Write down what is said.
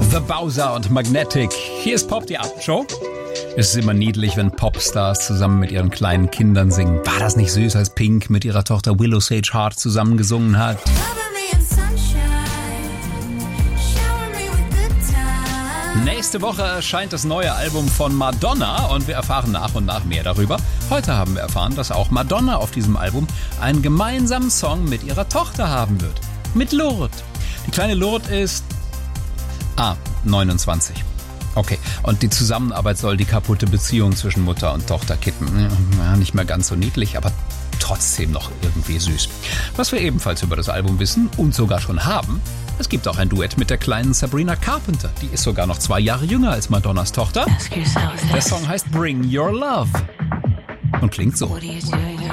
The Bowser und Magnetic. Hier ist Pop, die Abendshow. Es ist immer niedlich, wenn Popstars zusammen mit ihren kleinen Kindern singen. War das nicht süß, als Pink mit ihrer Tochter Willow Sage Hart zusammen gesungen hat? Nächste Woche erscheint das neue Album von Madonna und wir erfahren nach und nach mehr darüber. Heute haben wir erfahren, dass auch Madonna auf diesem Album einen gemeinsamen Song mit ihrer Tochter haben wird. Mit Lourdes. Die kleine Lourdes ist 29. Okay, und die Zusammenarbeit soll die kaputte Beziehung zwischen Mutter und Tochter kippen. Ja, nicht mehr ganz so niedlich, aber trotzdem noch irgendwie süß. Was wir ebenfalls über das Album wissen und sogar schon haben: Es gibt auch ein Duett mit der kleinen Sabrina Carpenter. Die ist sogar noch 2 Jahre jünger als Madonnas Tochter. Der Song heißt Bring Your Love und klingt so.